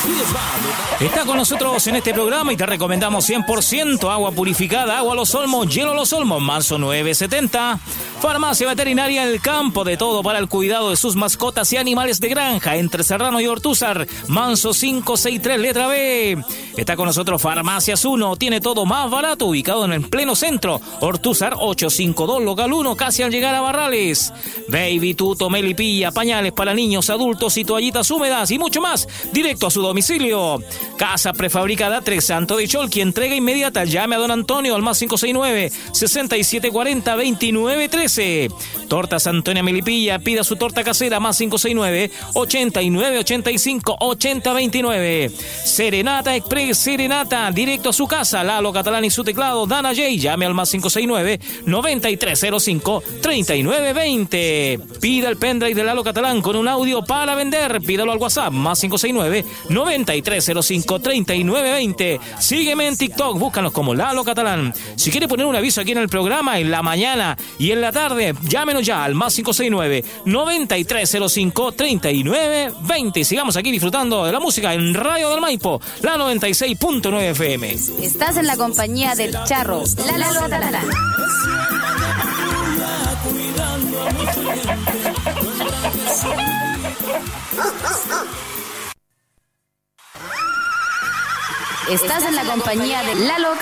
Está con nosotros en este programa y te recomendamos 100% agua purificada, agua Los Olmos, hielo Los Olmos, Manso 970. Farmacia Veterinaria El Campo, de todo para el cuidado de sus mascotas y animales de granja, entre Serrano y Ortúzar, Manso 563, letra B. Está con nosotros Farmacias 1, tiene todo más barato, ubicado en el pleno centro, Ortúzar 852, local 1, casi al llegar a Barrales. Baby, tuto, melipilla, pañales para niños, adultos y toallitas húmedas y mucho más, directo a su domicilio. Casa prefabricada 3 Santo de Cholqui, entrega inmediata, llame a don Antonio al más 569-6740-2913. Tortas Antonia Melipilla, pida su torta casera más 569-8985-8029. Serenata Express, Serenata, directo a su casa, Lalo Catalán y su teclado, Dana J, llame al más 569-9305-3920. Pida el pendrive de Lalo Catalán con un audio para vender, pídalo al WhatsApp, más 569-9305-3920. Sígueme en TikTok, búscanos como Lalo Catalán. Si quiere poner un aviso aquí en el programa, en la mañana y en la tarde, llámenos ya al más 569-9305-3920. Y sigamos aquí disfrutando de la música en Radio del Maipo, la 96.9 FM. Estás en la compañía del Charro, Lalo Catalán. Estás en la compañía de Lalo